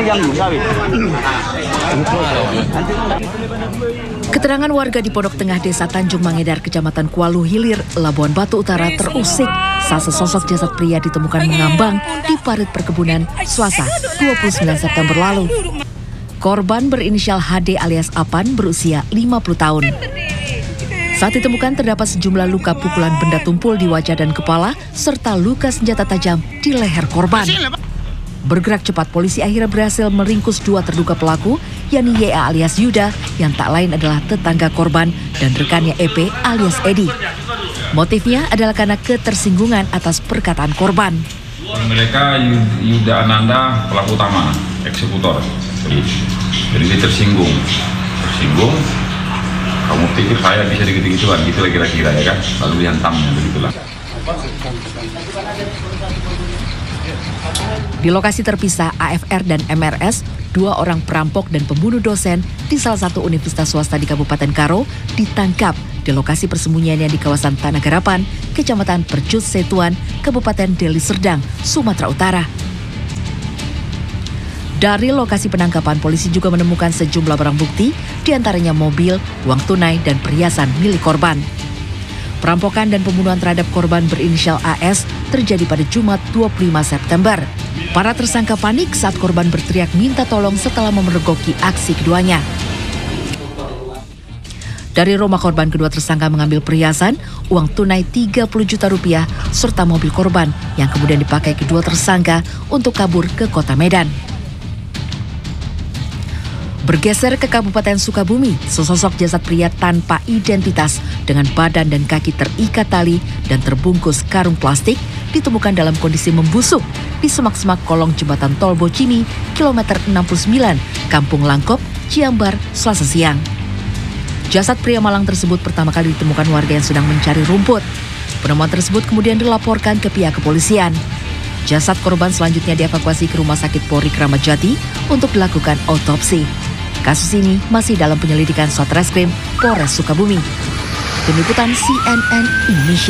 Keterangan warga di Pondok Tengah Desa Tanjung Mangedar, Kecamatan Kualu Hilir, Labuan Batu Utara terusik saat sesosok jasad pria ditemukan mengambang di parit perkebunan Selasa 29 September lalu. Korban berinisial HD alias Apan berusia 50 tahun. Saat ditemukan terdapat sejumlah luka pukulan benda tumpul di wajah dan kepala serta luka senjata tajam di leher korban. Bergerak cepat, polisi akhirnya berhasil meringkus dua terduga pelaku, yakni YA alias Yuda yang tak lain adalah tetangga korban dan rekannya EP alias Edi. Motifnya adalah karena ketersinggungan atas perkataan korban. Mereka Yuda Ananda pelaku utama, eksekutor. Jadi dia tersinggung. Kamu pikir saya bisa gitu-gituan, gitu lah kira-kira ya kan? Lalu dihantamnya begitulah. Di lokasi terpisah AFR dan MRS, dua orang perampok dan pembunuh dosen di salah satu universitas swasta di Kabupaten Karo ditangkap di lokasi persembunyiannya di kawasan Tanah Garapan, Kecamatan Percut Setuan, Kabupaten Deli Serdang, Sumatera Utara. Dari lokasi penangkapan, polisi juga menemukan sejumlah barang bukti, diantaranya mobil, uang tunai, dan perhiasan milik korban. Perampokan dan pembunuhan terhadap korban berinisial AS terjadi pada Jumat 25 September. Para tersangka panik saat korban berteriak minta tolong setelah memergoki aksi keduanya. Dari rumah korban, kedua tersangka mengambil perhiasan, uang tunai 30 juta rupiah, serta mobil korban yang kemudian dipakai kedua tersangka untuk kabur ke kota Medan. Bergeser ke Kabupaten Sukabumi, sesosok jasad pria tanpa identitas dengan badan dan kaki terikat tali dan terbungkus karung plastik ditemukan dalam kondisi membusuk di semak-semak kolong jembatan tol Bocimi, kilometer 69, Kampung Langkop, Ciambar, Selasa siang. Jasad pria malang tersebut pertama kali ditemukan warga yang sedang mencari rumput. Penemuan tersebut kemudian dilaporkan ke pihak kepolisian. Jasad korban selanjutnya dievakuasi ke Rumah Sakit Polri Kramat Jati untuk dilakukan otopsi. Kasus ini masih dalam penyelidikan Satreskrim Polres Sukabumi. Tim Liputan CNN Indonesia.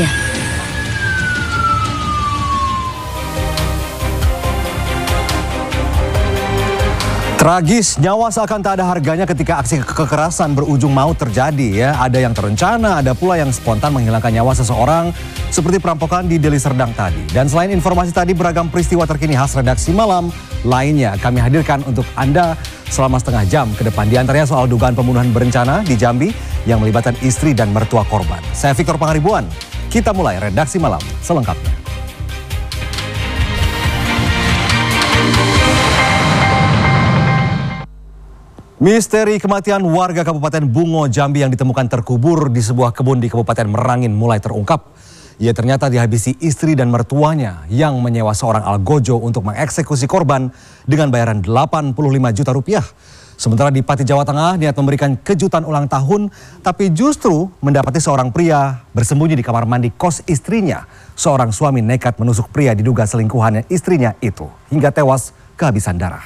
Tragis, nyawa seakan tak ada harganya ketika aksi kekerasan berujung maut terjadi ya. Ada yang terencana, ada pula yang spontan menghilangkan nyawa seseorang seperti perampokan di Deli Serdang tadi. Dan selain informasi tadi, beragam peristiwa terkini khas redaksi malam lainnya kami hadirkan untuk Anda selama setengah jam ke depan. Di antaranya soal dugaan pembunuhan berencana di Jambi yang melibatkan istri dan mertua korban. Saya Victor Pangaribuan, kita mulai redaksi malam selengkapnya. Misteri kematian warga Kabupaten Bungo, Jambi yang ditemukan terkubur di sebuah kebun di Kabupaten Merangin mulai terungkap. Ia ternyata dihabisi istri dan mertuanya yang menyewa seorang algojo untuk mengeksekusi korban dengan bayaran 85 juta rupiah. Sementara di Pati, Jawa Tengah, niat memberikan kejutan ulang tahun, tapi justru mendapati seorang pria bersembunyi di kamar mandi kos istrinya. Seorang suami nekat menusuk pria diduga selingkuhannya istrinya itu hingga tewas kehabisan darah.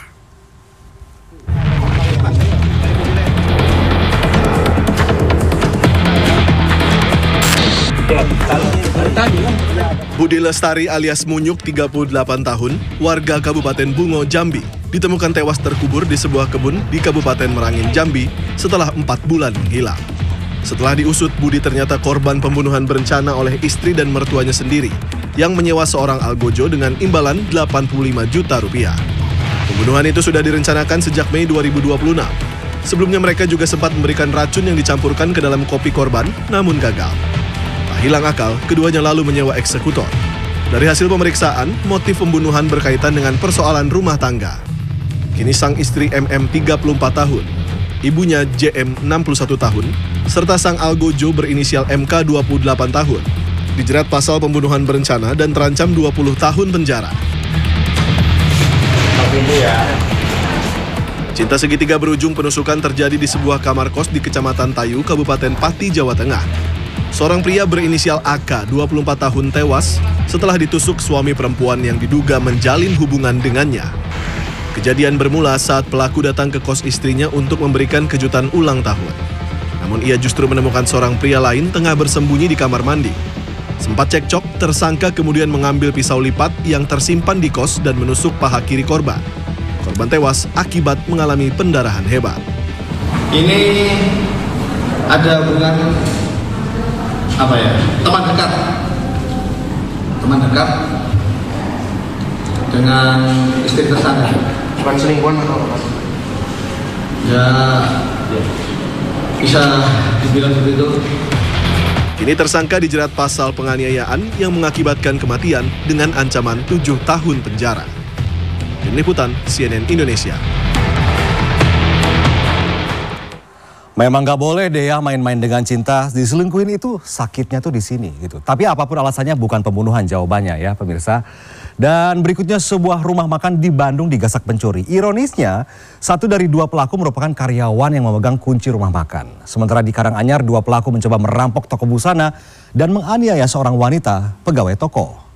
Budi Lestari alias Munyuk, 38 tahun, warga Kabupaten Bungo, Jambi, ditemukan tewas terkubur di sebuah kebun di Kabupaten Merangin, Jambi setelah 4 bulan menghilang. Setelah diusut, Budi ternyata korban pembunuhan berencana oleh istri dan mertuanya sendiri yang menyewa seorang algojo dengan imbalan 85 juta rupiah. Pembunuhan itu sudah direncanakan sejak Mei 2026. Sebelumnya mereka juga sempat memberikan racun yang dicampurkan ke dalam kopi korban, namun gagal. Hilang akal, keduanya lalu menyewa eksekutor. Dari hasil pemeriksaan, motif pembunuhan berkaitan dengan persoalan rumah tangga. Kini sang istri MM 34 tahun, ibunya JM 61 tahun, serta sang algojo berinisial MK 28 tahun, dijerat pasal pembunuhan berencana dan terancam 20 tahun penjara. Cinta segitiga berujung penusukan terjadi di sebuah kamar kos di Kecamatan Tayu, Kabupaten Pati, Jawa Tengah. Seorang pria berinisial AK, 24 tahun tewas setelah ditusuk suami perempuan yang diduga menjalin hubungan dengannya. Kejadian bermula saat pelaku datang ke kos istrinya untuk memberikan kejutan ulang tahun. Namun ia justru menemukan seorang pria lain tengah bersembunyi di kamar mandi. Sempat cekcok, tersangka kemudian mengambil pisau lipat yang tersimpan di kos dan menusuk paha kiri korban. Korban tewas akibat mengalami pendarahan hebat. Ini ada hubungan teman dekat dengan istri tersangka. Bukan selingkuhan atau apa? Ya bisa dibilang seperti itu. Kini tersangka dijerat pasal penganiayaan yang mengakibatkan kematian dengan ancaman 7 tahun penjara. Tim Liputan CNN Indonesia. Memang nggak boleh deh ya main-main dengan cinta, diselingkuhin itu sakitnya tuh di sini gitu. Tapi apapun alasannya bukan pembunuhan jawabannya ya pemirsa. Dan berikutnya sebuah rumah makan di Bandung digasak pencuri. Ironisnya, 1 dari 2 pelaku merupakan karyawan yang memegang kunci rumah makan. Sementara di Karanganyar 2 pelaku mencoba merampok toko busana dan menganiaya seorang wanita pegawai toko.